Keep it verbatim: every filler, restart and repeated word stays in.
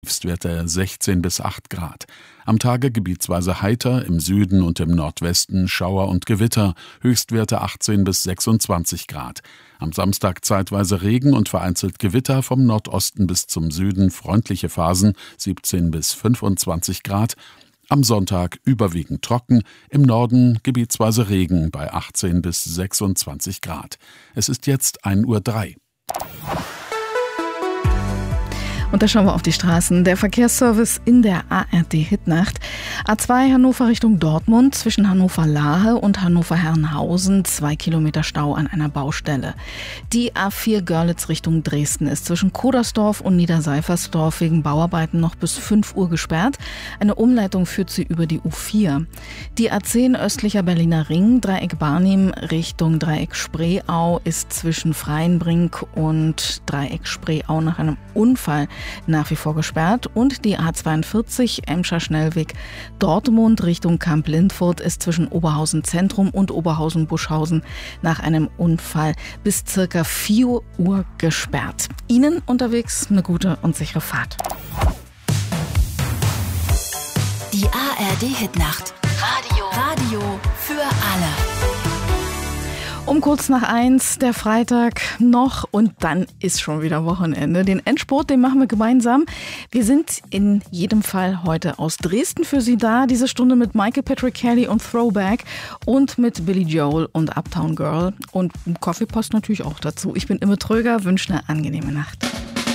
Tiefstwerte sechzehn bis acht Grad. Am Tage gebietsweise heiter, im Süden und im Nordwesten Schauer und Gewitter, Höchstwerte achtzehn bis sechsundzwanzig Grad. Am Samstag zeitweise Regen und vereinzelt Gewitter, vom Nordosten bis zum Süden freundliche Phasen, siebzehn bis fünfundzwanzig Grad. Am Sonntag überwiegend trocken, im Norden gebietsweise Regen bei achtzehn bis sechsundzwanzig Grad. Es ist jetzt ein Uhr drei. Und da schauen wir auf die Straßen. Der Verkehrsservice in der A R D-Hitnacht. A zwei Hannover Richtung Dortmund, zwischen Hannover-Lahe und Hannover-Herrenhausen, zwei Kilometer Stau an einer Baustelle. Die A vier Görlitz Richtung Dresden ist zwischen Kodersdorf und Niederseifersdorf wegen Bauarbeiten noch bis fünf Uhr gesperrt. Eine Umleitung führt sie über die U vier. Die A zehn östlicher Berliner Ring, Dreieck Barnim Richtung Dreieck Spreeau ist zwischen Freienbrink und Dreieck Spreeau nach einem Unfall nach wie vor gesperrt. Und die A zweiundvierzig Emscher Schnellweg Dortmund Richtung Kamp-Lindfurt ist zwischen Oberhausen Zentrum und Oberhausen Buschhausen nach einem Unfall bis circa vier Uhr gesperrt. Ihnen unterwegs eine gute und sichere Fahrt. Die A R D-Hitnacht. Radio. Radio für alle. Um kurz nach eins, der Freitag noch, und dann ist schon wieder Wochenende. Den Endspurt, den machen wir gemeinsam. Wir sind in jedem Fall heute aus Dresden für Sie da. Diese Stunde mit Michael Patrick Kelly und Throwback und mit Billy Joel und Uptown Girl. Und Coffeepost natürlich auch dazu. Ich bin Imme Tröger, wünsche eine angenehme Nacht.